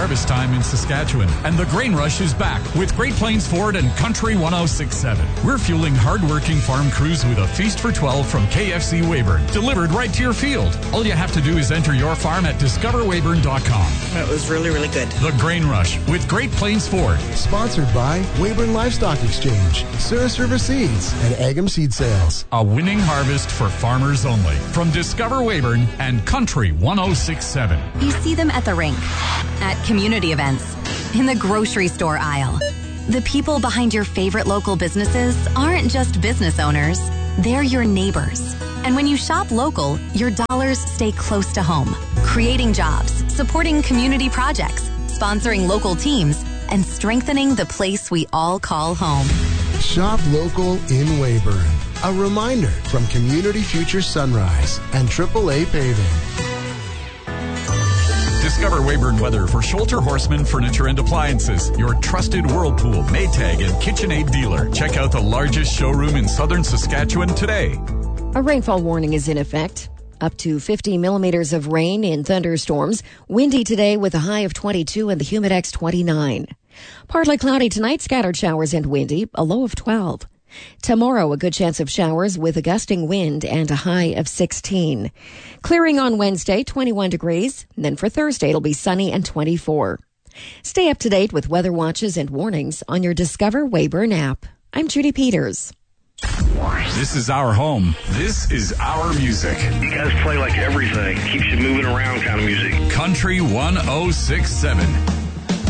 harvest time in Saskatchewan, and the grain rush is back with Great Plains Ford and Country 1067. We're fueling hard-working farm crews with a feast for 12 from KFC Weyburn, delivered right to your field. All you have to do is enter your farm at discoverweyburn.com. It was really, really good. The Grain Rush with Great Plains Ford. Sponsored by Weyburn Livestock Exchange, Souris River Seeds, and Agam Seed Sales. A winning harvest for farmers only. From Discover Weyburn and Country 1067. You see them at the rink, at community events, in the grocery store aisle. The people behind your favorite local businesses aren't just business owners. They're your neighbors. And when you shop local, your dollars stay close to home, creating jobs, supporting community projects, sponsoring local teams, and strengthening the place we all call home. Shop local in Weyburn. A reminder from Community Future Sunrise and AAA Paving. Discover Weyburn weather for Scholter Horseman Furniture and Appliances, your trusted Whirlpool, Maytag, and KitchenAid dealer. Check out the largest showroom in southern Saskatchewan today. A rainfall warning is in effect. Up to 50 millimeters of rain in thunderstorms. Windy today with a high of 22 and the Humidex 29. Partly cloudy tonight, scattered showers and windy, a low of 12. Tomorrow, a good chance of showers with a gusting wind and a high of 16. Clearing on Wednesday, 21 degrees. And then for Thursday, it'll be sunny and 24. Stay up to date with weather watches and warnings on your Discover Weyburn app. I'm Judy Peters. This is our home. This is our music. You guys play like everything. Keeps you moving around kind of music. Country 1067.